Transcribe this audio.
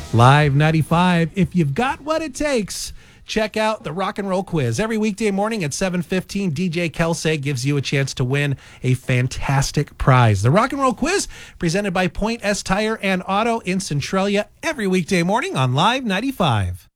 Live 95. If you've got what it takes, check out the Rock and Roll Quiz. Every weekday morning at 7:15, DJ Kelsey gives you a chance to win a fantastic prize. The Rock and Roll Quiz, presented by Point S Tire and Auto in Centralia, every weekday morning on Live 95.